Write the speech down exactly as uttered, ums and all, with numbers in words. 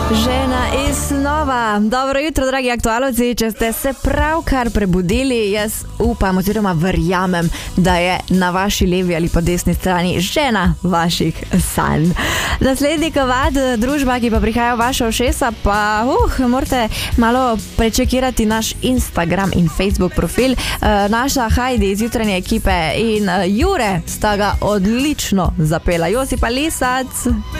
Žena iz snova. Dobro jutro, dragi aktualci. Če ste se pravkar prebudili, jaz upam oziroma verjamem, da je na vaši levi ali pa desni strani žena vaših sanj. Naslednji kovad, družba, ki pa prihaja v vaša ušesa, pa uh, morate malo prečekirati naš Instagram in Facebook profil. Uh, naša Heidi iz jutranje ekipe in uh, Jure sta ga odlično zapela. Josipa Lisac.